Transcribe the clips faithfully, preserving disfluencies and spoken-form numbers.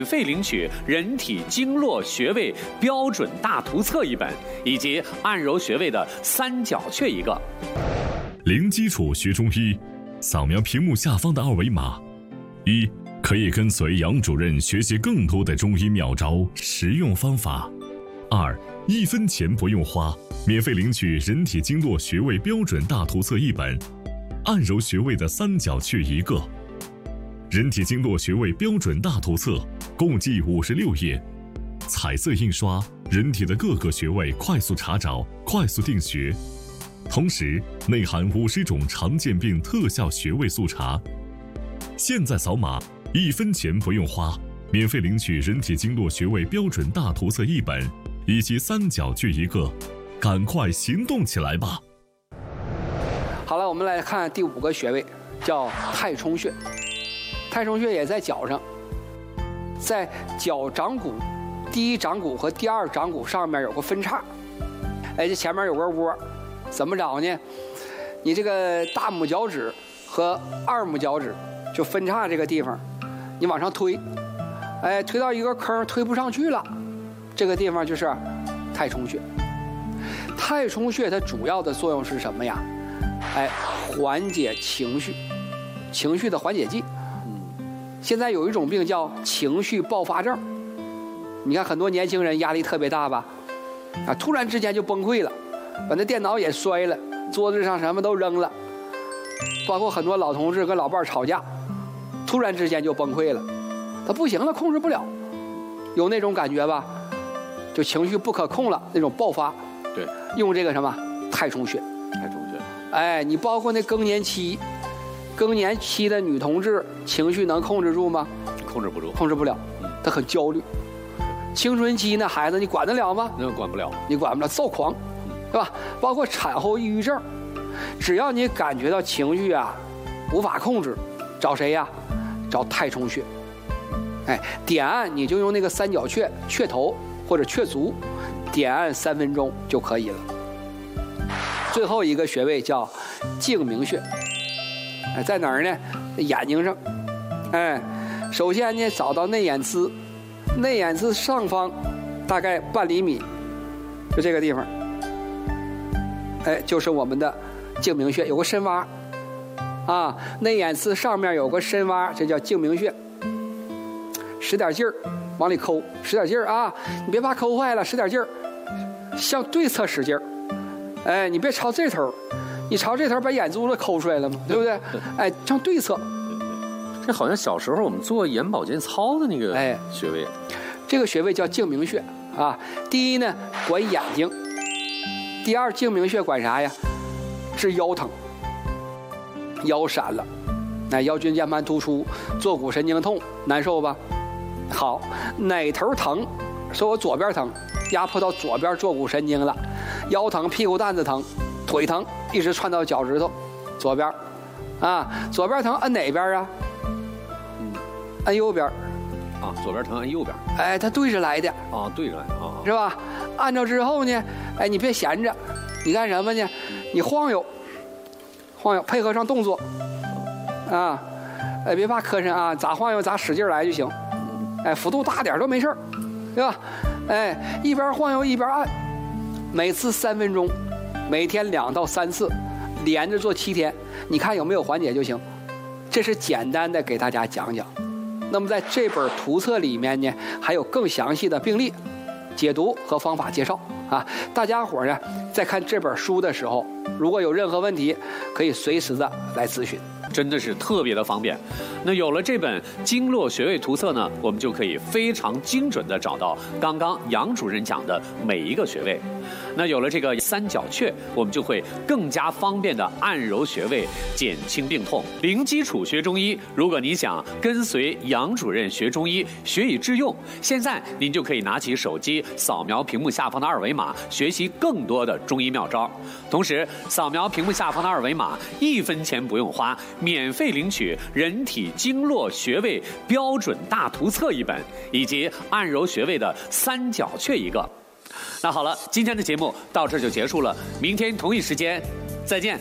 免费领取人体经络穴位标准大图册一本，以及按揉穴位的三角穴一个。 零基础学中医，扫描屏幕下方的二维码。一，可以跟随杨主任学习更多的中医妙招、实用方法。二，一分钱不用花，免费领取人体经络穴位标准大图册一本，按揉穴位的三角穴一个。人体经络穴位标准大图册共计五十六页，彩色印刷，人体的各个穴位快速查找，快速定穴。同时内含五十种常见病特效穴位速查。现在扫码，一分钱不用花，免费领取人体经络穴位标准大图册一本，以及三角穴一个，赶快行动起来吧！ 好了，我们来看第五个穴位，叫太冲穴。太冲穴也在脚上，在脚掌骨第一掌骨和第二掌骨上面有个分叉，哎，这前面有个窝，怎么找呢？你这个大拇脚趾和二拇脚趾就分叉这个地方，你往上推，哎，推到一个坑，推不上去了，这个地方就是太冲穴。太冲穴它主要的作用是什么呀？哎，缓解情绪，情绪的缓解剂。现在有一种病叫情绪爆发症，你看很多年轻人压力特别大吧，啊，突然之间就崩溃了，把那电脑也摔了，桌子上什么都扔了，包括很多老同志跟老伴儿吵架，突然之间就崩溃了，他不行了，控制不了，有那种感觉吧？就情绪不可控了，那种爆发。 对， 用这个什么太冲穴。 太冲穴。 哎，你包括那更年期。更年期的女同志情绪能控制住吗？ 控制不住， 控制不了，她很焦虑。青春期那孩子你管得了吗？ 那管不了， 你管不了，躁狂，对吧？包括产后抑郁症，只要你感觉到情绪啊无法控制，找谁呀？找太冲穴。哎，点按你就用那个三角穴穴头或者穴足，点按三分钟就可以了。最后一个穴位叫睛明穴。哎，在哪儿呢？眼睛上。哎，首先呢，找到内眼眦，内眼眦上方大概半厘米，就这个地方。哎，就是我们的睛明穴，有个深洼。啊，内眼眦上面有个深洼，这叫睛明穴。使点劲儿，往里抠，使点劲儿啊！你别怕抠坏了，使点劲儿，向对侧使劲儿。哎，你别朝这头。你朝这头把眼珠子抠出来了吗？对不对？哎，向对侧。 这好像小时候我们做眼保健操的那个哎穴位， 这个穴位叫睛明穴啊。第一呢，管眼睛；第二，睛明穴管啥呀？治腰疼，腰闪了，哎，腰椎间盘突出，坐骨神经痛，难受吧？好，哪头疼？说我左边疼，压迫到左边坐骨神经了，腰疼，屁股蛋子疼。腿疼一直窜到脚趾头，左边，啊，左边疼按哪边啊？嗯，按右边。 啊，左边疼按右边。 哎，它对着来的。 啊，对着来啊， 是吧？按照之后呢，哎，你别闲着，你干什么呢？你晃悠，晃悠，配合上动作，啊，哎，别怕磕碜啊，咋晃悠咋使劲来就行，哎，幅度大点都没事，对吧？哎，一边晃悠一边按，每次三分钟。每天两到三次，连着做七天，你看有没有缓解就行。这是简单的给大家讲讲。那么在这本图册里面呢，还有更详细的病例解读和方法介绍啊。大家伙呢，在看这本书的时候，如果有任何问题，可以随时的来咨询。 真的是特别的方便。那有了这本经络穴位图册呢，我们就可以非常精准的找到刚刚杨主任讲的每一个穴位。那有了这个三角穴，我们就会更加方便的按揉穴位，减轻病痛。零基础学中医，如果你想跟随杨主任学中医，学以致用，现在您就可以拿起手机扫描屏幕下方的二维码，学习更多的中医妙招。同时，扫描屏幕下方的二维码，一分钱不用花，免费领取人体经络穴位标准大图册一本，以及按揉穴位的三角穴一个。那好了，今天的节目到这就结束了，明天同一时间再见。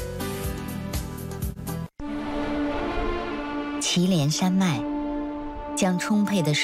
祁连山脉将充沛的